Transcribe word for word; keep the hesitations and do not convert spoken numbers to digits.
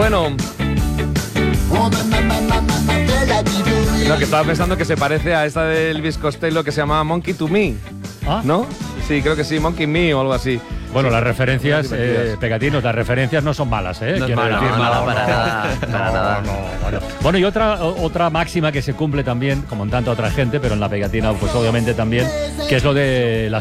Bueno. No, que estaba pensando que se parece a esta del Elvis Costello que se llama Monkey to Me. ¿Ah? ¿No? Sí, creo que sí, Monkey Me o algo así. Bueno, sí, las referencias, eh, Pegatinos, las referencias no son malas, ¿eh? No es mala, decir, no, mala para nada. Para nada. No, bueno. Bueno, y otra, otra máxima que se cumple también, como en tanta otra gente, pero en la Pegatina, pues obviamente también, que es lo de la